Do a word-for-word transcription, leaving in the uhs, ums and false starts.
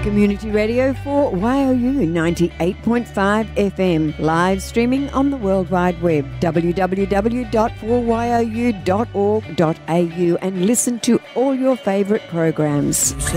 Community Radio for Y O U ninety-eight point five F M. Live streaming on the World Wide Web. w w w dot four y o u dot org dot a u and listen to all your favourite programs.